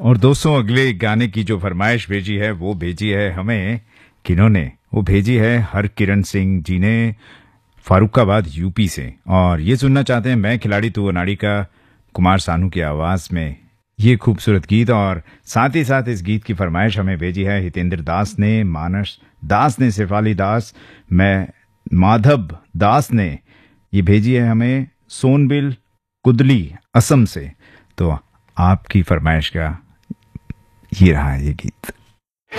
और दोस्तों, अगले गाने की जो फरमाइश भेजी है वो भेजी है हमें किन्होंने? वो भेजी है हरकिरण सिंह जी ने, फारुखाबाद यूपी से। और ये सुनना चाहते हैं मैं खिलाड़ी तू अनाड़ी का, कुमार सानू की आवाज में ये खूबसूरत गीत। और साथ ही साथ इस गीत की फरमाइश हमें भेजी है हितेंद्र दास ने, मानस दास ने, शेफाली दास, मैं माधव दास ने ये भेजी है हमें सोनबिल कुदली असम से। तो आपकी फरमाइश का ये रहा ये गीत।